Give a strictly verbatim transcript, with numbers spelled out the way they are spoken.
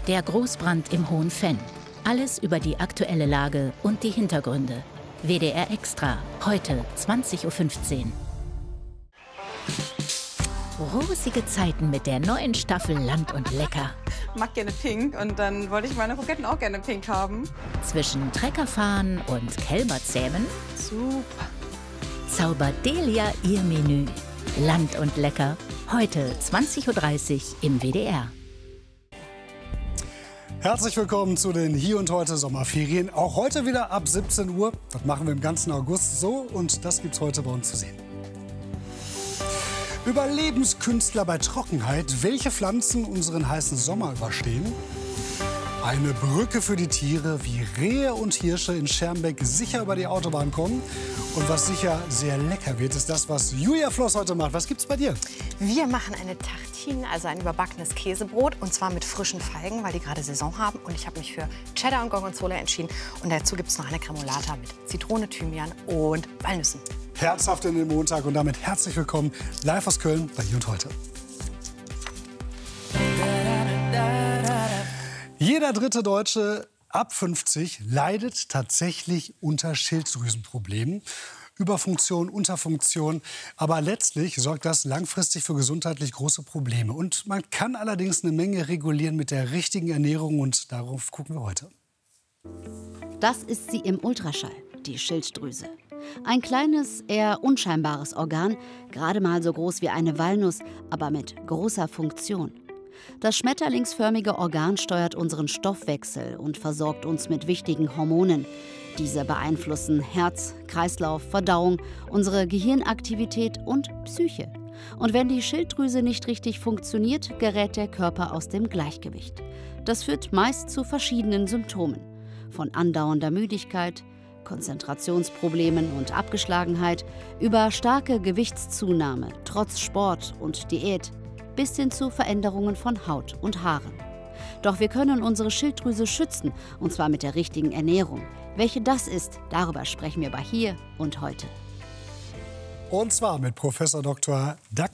Der Großbrand im Hohenfenn. Alles über die aktuelle Lage und die Hintergründe. W D R Extra, heute zwanzig Uhr fünfzehn. Rosige Zeiten mit der neuen Staffel Land und Lecker. Ich mag gerne pink und dann wollte ich meine Kroketten auch gerne pink haben. Zwischen Treckerfahren und Kälberzähmen Super. zaubert Delia ihr Menü. Land und Lecker, heute zwanzig Uhr dreißig im W D R. Herzlich willkommen zu den Hier und Heute Sommerferien. Auch heute wieder ab siebzehn Uhr. Das machen wir im ganzen August so und das gibt's heute bei uns zu sehen. Überlebenskünstler bei Trockenheit, welche Pflanzen unseren heißen Sommer überstehen. Eine Brücke für die Tiere, wie Rehe und Hirsche in Schermbeck sicher über die Autobahn kommen. Und was sicher sehr lecker wird, ist das, was Julia Floss heute macht. Was gibt's bei dir? Wir machen eine Tartine, also ein überbackenes Käsebrot. Und zwar mit frischen Feigen, weil die gerade Saison haben. Und ich habe mich für Cheddar und Gorgonzola entschieden. Und dazu gibt es noch eine Cremolata mit Zitrone, Thymian und Walnüssen. Herzhaft in den Montag und damit herzlich willkommen live aus Köln bei Hier und Heute. Jeder dritte Deutsche ab fünfzig leidet tatsächlich unter Schilddrüsenproblemen. Überfunktion, Unterfunktion. Aber letztlich sorgt das langfristig für gesundheitlich große Probleme. Und man kann allerdings eine Menge regulieren mit der richtigen Ernährung. Und darauf gucken wir heute. Das ist sie im Ultraschall, die Schilddrüse. Ein kleines, eher unscheinbares Organ, gerade mal so groß wie eine Walnuss, aber mit großer Funktion. Das schmetterlingsförmige Organ steuert unseren Stoffwechsel und versorgt uns mit wichtigen Hormonen. Diese beeinflussen Herz, Kreislauf, Verdauung, unsere Gehirnaktivität und Psyche. Und wenn die Schilddrüse nicht richtig funktioniert, gerät der Körper aus dem Gleichgewicht. Das führt meist zu verschiedenen Symptomen. Von andauernder Müdigkeit, Konzentrationsproblemen und Abgeschlagenheit, über starke Gewichtszunahme, trotz Sport und Diät, bis hin zu Veränderungen von Haut und Haaren. Doch wir können unsere Schilddrüse schützen, und zwar mit der richtigen Ernährung. Welche das ist, darüber sprechen wir bei Hier und Heute. Und zwar mit Professor Doktor Dagmar